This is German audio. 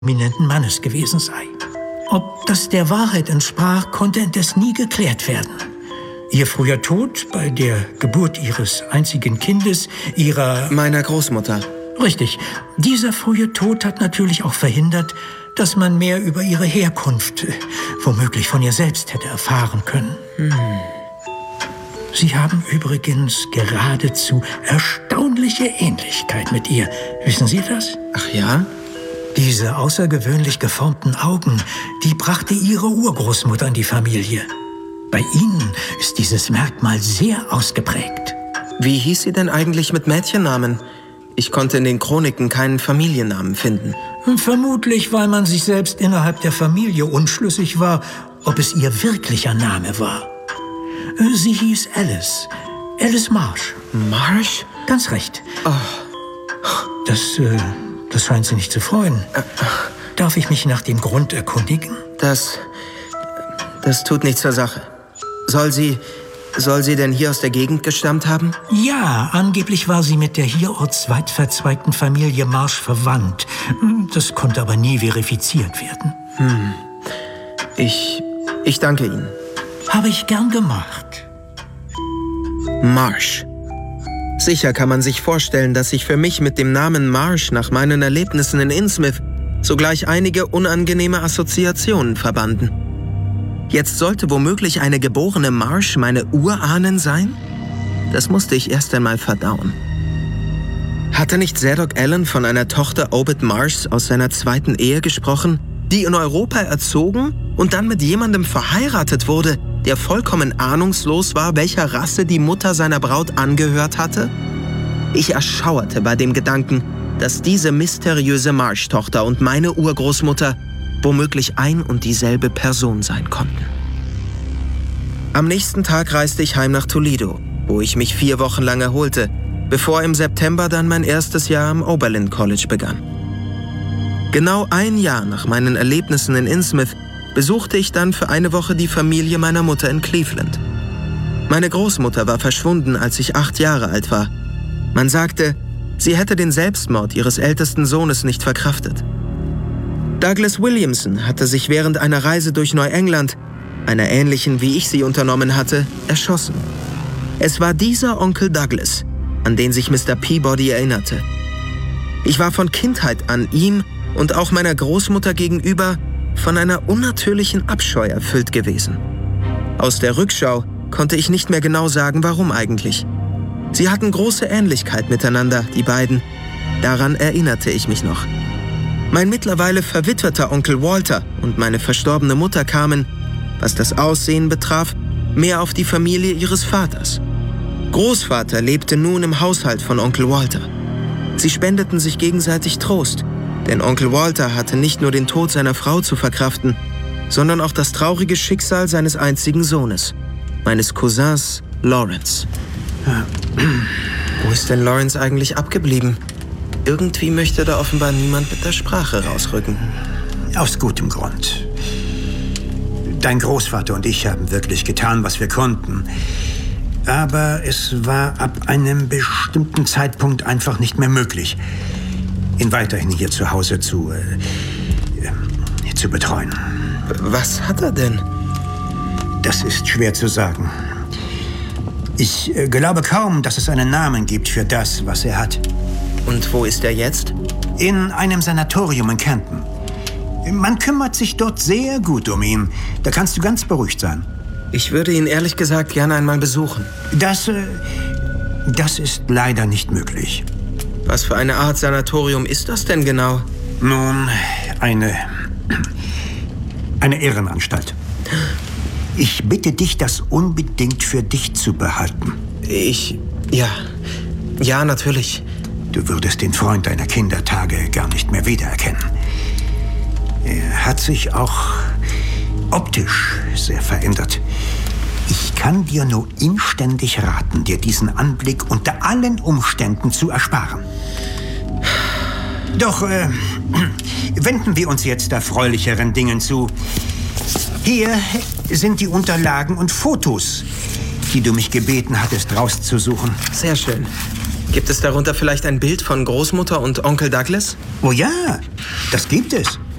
prominenten Mannes gewesen sei. Ob das der Wahrheit entsprach, konnte indes nie geklärt werden. Ihr früher Tod bei der Geburt ihres einzigen Kindes, meiner Großmutter. Richtig. Dieser frühe Tod hat natürlich auch verhindert, dass man mehr über ihre Herkunft, womöglich von ihr selbst, hätte erfahren können. Sie haben übrigens geradezu erstaunliche Ähnlichkeit mit ihr. Wissen Sie das? Ach ja? Diese außergewöhnlich geformten Augen, die brachte Ihre Urgroßmutter in die Familie. Bei Ihnen ist dieses Merkmal sehr ausgeprägt. Wie hieß sie denn eigentlich mit Mädchennamen? Ich konnte in den Chroniken keinen Familiennamen finden. Vermutlich, weil man sich selbst innerhalb der Familie unschlüssig war, ob es ihr wirklicher Name war. Sie hieß Alice. Alice Marsh. Marsh? Ganz recht. Oh. Das scheint Sie nicht zu freuen. Darf ich mich nach dem Grund erkundigen? Das tut nichts zur Sache. Soll sie denn hier aus der Gegend gestammt haben? Ja, angeblich war sie mit der hierorts weit verzweigten Familie Marsh verwandt. Das konnte aber nie verifiziert werden. Ich danke Ihnen. Habe ich gern gemacht. Marsh. Sicher kann man sich vorstellen, dass sich für mich mit dem Namen Marsh nach meinen Erlebnissen in Innsmouth sogleich einige unangenehme Assoziationen verbanden. Jetzt sollte womöglich eine geborene Marsh meine Urahnen sein? Das musste ich erst einmal verdauen. Hatte nicht Zadok Allen von einer Tochter Obed Marshs aus seiner zweiten Ehe gesprochen, die in Europa erzogen und dann mit jemandem verheiratet wurde, der vollkommen ahnungslos war, welcher Rasse die Mutter seiner Braut angehört hatte? Ich erschauerte bei dem Gedanken, dass diese mysteriöse Marsh-Tochter und meine Urgroßmutter womöglich ein und dieselbe Person sein konnten. Am nächsten Tag reiste ich heim nach Toledo, wo ich mich 4 Wochen lang erholte, bevor im September dann mein erstes Jahr am Oberlin College begann. Genau 1 Jahr nach meinen Erlebnissen in Innsmouth besuchte ich dann für 1 Woche die Familie meiner Mutter in Cleveland. Meine Großmutter war verschwunden, als ich 8 Jahre alt war. Man sagte, sie hätte den Selbstmord ihres ältesten Sohnes nicht verkraftet. Douglas Williamson hatte sich während einer Reise durch Neuengland, einer ähnlichen wie ich sie unternommen hatte, erschossen. Es war dieser Onkel Douglas, an den sich Mr. Peabody erinnerte. Ich war von Kindheit an ihm und auch meiner Großmutter gegenüber von einer unnatürlichen Abscheu erfüllt gewesen. Aus der Rückschau konnte ich nicht mehr genau sagen, warum eigentlich. Sie hatten große Ähnlichkeit miteinander, die beiden. Daran erinnerte ich mich noch. Mein mittlerweile verwitweter Onkel Walter und meine verstorbene Mutter kamen, was das Aussehen betraf, mehr auf die Familie ihres Vaters. Großvater lebte nun im Haushalt von Onkel Walter. Sie spendeten sich gegenseitig Trost, denn Onkel Walter hatte nicht nur den Tod seiner Frau zu verkraften, sondern auch das traurige Schicksal seines einzigen Sohnes, meines Cousins Lawrence. Wo ist denn Lawrence eigentlich abgeblieben? Irgendwie möchte da offenbar niemand mit der Sprache rausrücken. Aus gutem Grund. Dein Großvater und ich haben wirklich getan, was wir konnten. Aber es war ab einem bestimmten Zeitpunkt einfach nicht mehr möglich, ihn weiterhin hier zu Hause zu betreuen. Was hat er denn? Das ist schwer zu sagen. Ich glaube kaum, dass es einen Namen gibt für das, was er hat. Und wo ist er jetzt? In einem Sanatorium in Canton. Man kümmert sich dort sehr gut um ihn. Da kannst du ganz beruhigt sein. Ich würde ihn ehrlich gesagt gerne einmal besuchen. Das ist leider nicht möglich. Was für eine Art Sanatorium ist das denn genau? Nun, eine Irrenanstalt. Ich bitte dich, das unbedingt für dich zu behalten. Ja, natürlich. Du würdest den Freund deiner Kindertage gar nicht mehr wiedererkennen. Er hat sich auch optisch sehr verändert. Ich kann dir nur inständig raten, dir diesen Anblick unter allen Umständen zu ersparen. Doch wenden wir uns jetzt erfreulicheren Dingen zu. Hier sind die Unterlagen und Fotos, die du mich gebeten hattest, rauszusuchen. Sehr schön. Gibt es darunter vielleicht ein Bild von Großmutter und Onkel Douglas? Oh ja, das gibt es.